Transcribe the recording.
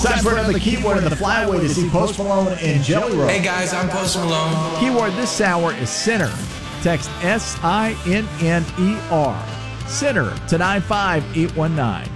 Cypher on the keyword of the flyway to see Post Malone and Jelly Roll. Hey guys, I'm Post Malone. Keyword this hour is sinner. Text SINNER. Sinner to 95819.